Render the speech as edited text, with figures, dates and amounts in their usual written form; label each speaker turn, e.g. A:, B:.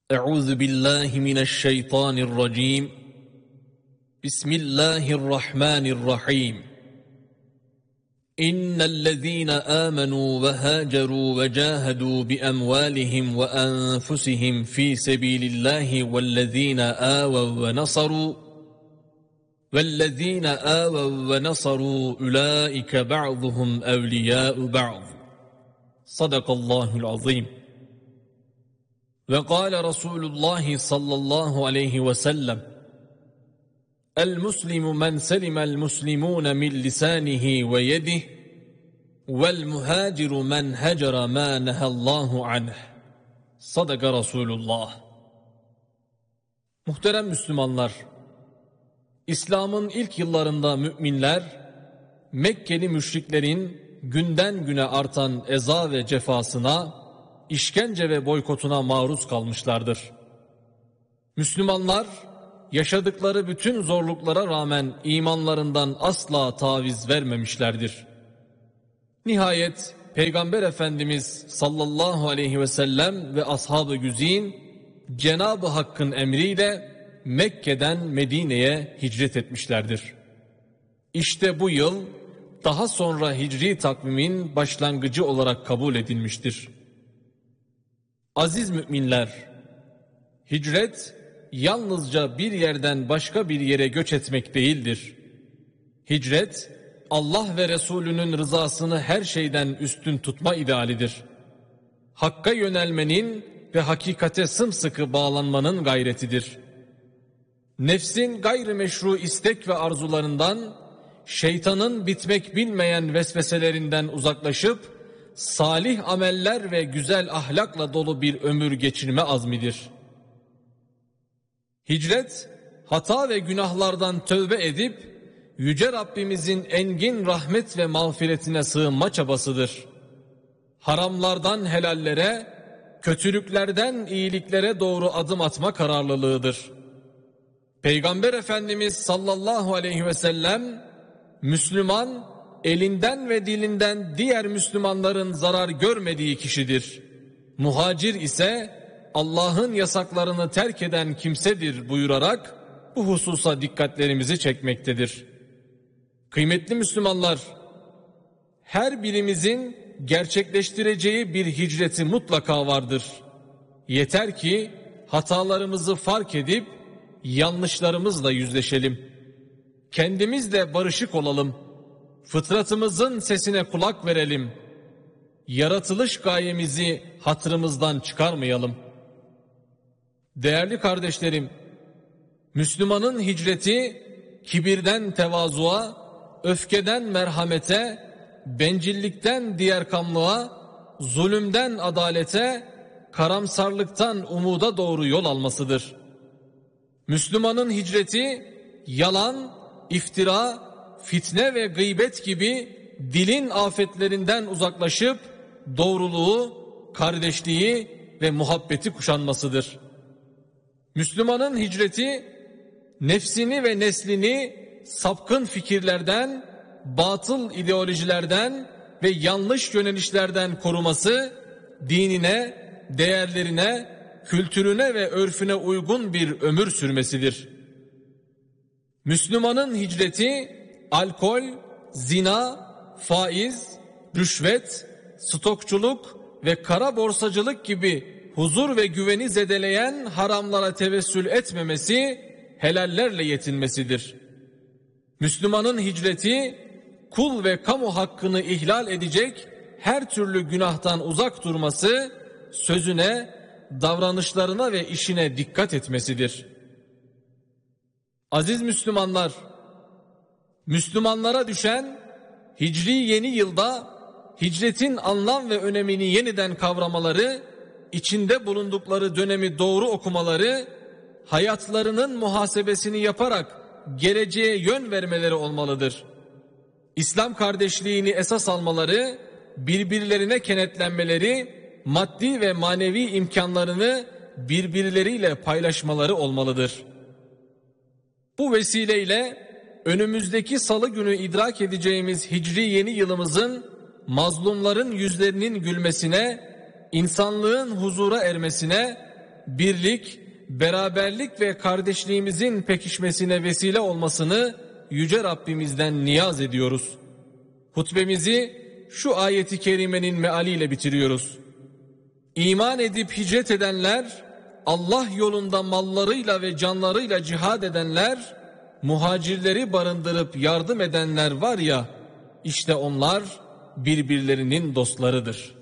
A: أعوذ بالله من الشيطان الرجيم. بسم الله الرحمن الرحيم. إن الذين آمنوا وهاجروا وجاهدوا بأموالهم وأنفسهم في سبيل الله والذين آووا ونصروا أولئك بعضهم أولياء بعض. صدق الله العظيم. وقال رسول الله صلى الله عليه وسلم: المسلم من سلم المسلمون من لسانه ويده والمهاجر من هجر ما نهى الله عنه. Sadaka Resulullah. Muhterem Müslümanlar, İslam'ın ilk yıllarında müminler, Mekkeli müşriklerin günden güne artan eza ve cefasına, işkence ve boykotuna maruz kalmışlardır. Müslümanlar, yaşadıkları bütün zorluklara rağmen imanlarından asla taviz vermemişlerdir. Nihayet Peygamber Efendimiz sallallahu aleyhi ve sellem ve ashab-ı güzin Cenab-ı Hakk'ın emriyle Mekke'den Medine'ye hicret etmişlerdir. İşte bu yıl daha sonra hicri takvimin başlangıcı olarak kabul edilmiştir. Aziz müminler, hicret yalnızca bir yerden başka bir yere göç etmek değildir. Hicret, Allah ve Resulünün rızasını her şeyden üstün tutma idealidir. Hakka yönelmenin ve hakikate sımsıkı bağlanmanın gayretidir. Nefsin gayrimeşru istek ve arzularından, şeytanın bitmek bilmeyen vesveselerinden uzaklaşıp, salih ameller ve güzel ahlakla dolu bir ömür geçirme azmidir. Hicret, hata ve günahlardan tövbe edip, Yüce Rabbimizin engin rahmet ve mağfiretine sığınma çabasıdır. Haramlardan helallere, kötülüklerden iyiliklere doğru adım atma kararlılığıdır. Peygamber Efendimiz sallallahu aleyhi ve sellem, Müslüman, elinden ve dilinden diğer Müslümanların zarar görmediği kişidir. Muhacir ise Allah'ın yasaklarını terk eden kimsedir buyurarak bu hususa dikkatlerimizi çekmektedir. Kıymetli Müslümanlar, her birimizin gerçekleştireceği bir hicreti mutlaka vardır. Yeter ki hatalarımızı fark edip yanlışlarımızla yüzleşelim. Kendimizle barışık olalım. Fıtratımızın sesine kulak verelim. Yaratılış gayemizi hatırımızdan çıkarmayalım. Değerli kardeşlerim, Müslümanın hicreti kibirden tevazuğa, öfkeden merhamete, bencillikten diyerkamlığa, zulümden adalete, karamsarlıktan umuda doğru yol almasıdır. Müslümanın hicreti yalan, iftira, fitne ve gıybet gibi dilin afetlerinden uzaklaşıp doğruluğu, kardeşliği ve muhabbeti kuşanmasıdır. Müslümanın hicreti nefsini ve neslini sapkın fikirlerden, batıl ideolojilerden ve yanlış yönelişlerden koruması, dinine, değerlerine, kültürüne ve örfüne uygun bir ömür sürmesidir. Müslümanın hicreti alkol, zina, faiz, rüşvet, stokçuluk ve kara borsacılık gibi huzur ve güveni zedeleyen haramlara tevessül etmemesi, helallerle yetinmesidir. Müslümanın hicreti kul ve kamu hakkını ihlal edecek her türlü günahtan uzak durması, sözüne, davranışlarına ve işine dikkat etmesidir. Aziz Müslümanlar, Müslümanlara düşen Hicri yeni yılda hicretin anlam ve önemini yeniden kavramaları, içinde bulundukları dönemi doğru okumaları, hayatlarının muhasebesini yaparak geleceğe yön vermeleri olmalıdır. İslam kardeşliğini esas almaları, birbirlerine kenetlenmeleri, maddi ve manevi imkanlarını birbirleriyle paylaşmaları olmalıdır. Bu vesileyle önümüzdeki salı günü idrak edeceğimiz Hicri yeni yılımızın mazlumların yüzlerinin gülmesine, insanlığın huzura ermesine, birlik, beraberlik ve kardeşliğimizin pekişmesine vesile olmasını Yüce Rabbimizden niyaz ediyoruz. Hutbemizi şu ayeti kerimenin mealiyle bitiriyoruz. İman edip hicret edenler, Allah yolunda mallarıyla ve canlarıyla cihad edenler, muhacirleri barındırıp yardım edenler var ya, işte onlar birbirlerinin dostlarıdır.